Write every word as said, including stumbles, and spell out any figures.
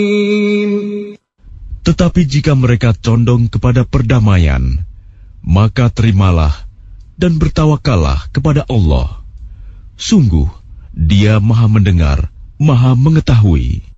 Tetapi jika mereka condong kepada perdamaian, maka terimalah dan bertawakallah kepada Allah. Sungguh, Dia Maha Mendengar, Maha Mengetahui.